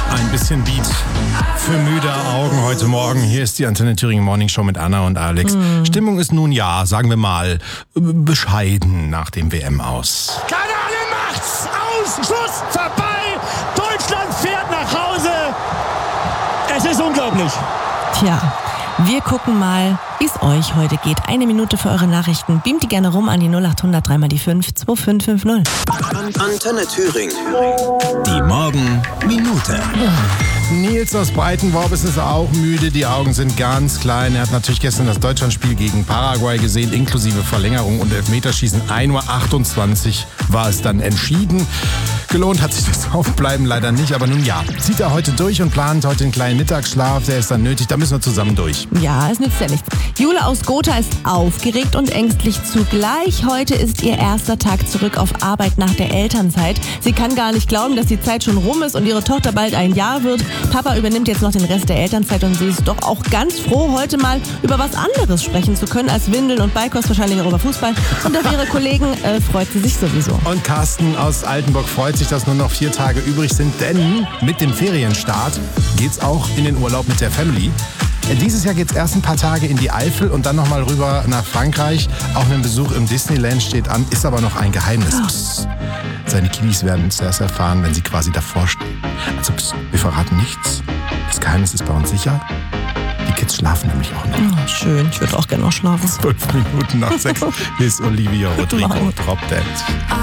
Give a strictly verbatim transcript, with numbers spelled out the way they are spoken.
Ein bisschen Beat für müde Augen heute Morgen. Hier ist die Antenne Thüringen Morning Show mit Anna und Alex. Mm. Stimmung ist nun ja, sagen wir mal, bescheiden nach dem W M-Aus. Kanane macht's! Aus! Schluss! Vorbei! Deutschland fährt nach Hause! Es ist unglaublich! Tja, wir gucken mal, wie es euch heute geht. Eine Minute für eure Nachrichten. Beamt die gerne rum an die null acht hundert drei mal die fünf zwei fünf fünf null. Antenne Thüringen. Die Morgenminute. Nils aus Breitenworb ist auch müde, die Augen sind ganz klein. Er hat natürlich gestern das Deutschlandspiel gegen Paraguay gesehen, inklusive Verlängerung und Elfmeterschießen. ein Uhr achtundzwanzig war es dann entschieden. Gelohnt hat sich das Aufbleiben leider nicht, aber nun ja, zieht er heute durch und plant heute einen kleinen Mittagsschlaf, der ist dann nötig, da müssen wir zusammen durch. Ja, es nützt ja nichts. Jule aus Gotha ist aufgeregt und ängstlich zugleich. Heute ist ihr erster Tag zurück auf Arbeit nach der Elternzeit. Sie kann gar nicht glauben, dass die Zeit schon rum ist und ihre Tochter bald ein Jahr wird. Papa übernimmt jetzt noch den Rest der Elternzeit und sie ist doch auch ganz froh, heute mal über was anderes sprechen zu können als Windeln und Beikost, wahrscheinlich auch über Fußball. Und auf ihre Kollegen äh, freut sie sich sowieso. Und Carsten aus Altenburg freut sich, dass nur noch vier Tage übrig sind, denn mit dem Ferienstart geht's auch in den Urlaub mit der Family. Dieses Jahr geht's erst ein paar Tage in die Eifel und dann nochmal rüber nach Frankreich. Auch ein Besuch im Disneyland steht an, ist aber noch ein Geheimnis. Psst. Seine Kiddies werden es erst erfahren, wenn sie quasi davor stehen. Also psst, wir verraten nichts. Das Geheimnis ist bei uns sicher. Die Kids schlafen nämlich auch noch. Oh, schön, ich würde auch gerne noch schlafen. Zwölf Minuten nach sechs ist Olivia Rodrigo Drop Dead.